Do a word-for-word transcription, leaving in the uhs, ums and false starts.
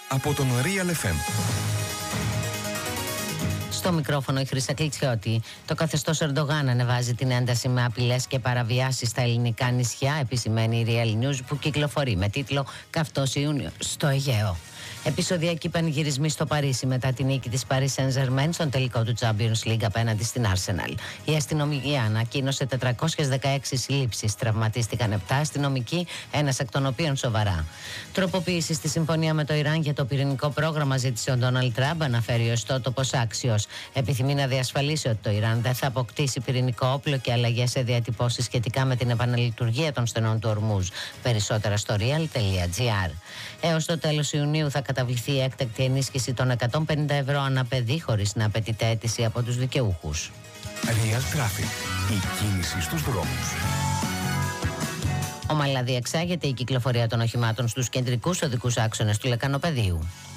από τον Real εφ εμ. Στο μικρόφωνο η Χρύσα Κλιτσιώτη. Το καθεστώς Ερντογάν ανεβάζει την ένταση με απειλές και παραβιάσεις στα ελληνικά νησιά, επισημαίνει η Real News, που κυκλοφορεί με τίτλο «Καυτός Ιούνιος στο Αιγαίο». Επεισοδιακοί πανηγυρισμοί στο Παρίσι μετά την νίκη της Paris Saint-Germain στον τελικό του Champions League απέναντι στην Arsenal. Η αστυνομία ανακοίνωσε τετρακόσιες δεκαέξι συλλήψεις, τραυματίστηκαν επτά αστυνομικοί, ένας εκ των οποίων σοβαρά. Τροποποίηση στη συμφωνία με το Ιράν για το πυρηνικό πρόγραμμα ζήτησε ο Ντόναλντ Τραμπ, αναφέρει ο ιστότοπος Axios. Επιθυμεί να διασφαλίσει ότι το Ιράν δεν θα αποκτήσει πυρηνικό όπλο και αλλαγές σε διατυπώσεις σχετικά με την επαναλειτουργία των στενών του Ορμούζ. Περισσότερα στο real τελεία gr. Έως το τέλος Ιουνίου θα καταβληθεί η έκτακτη ενίσχυση των εκατόν πενήντα ευρώ ανά παιδί, χωρίς να απαιτείται αίτηση από τους δικαιούχους. Real Traffic. Η κίνηση στους δρόμους. Ομαλά διεξάγεται η κυκλοφορία των οχημάτων στους κεντρικούς οδικούς άξονες του Λεκανοπεδίου.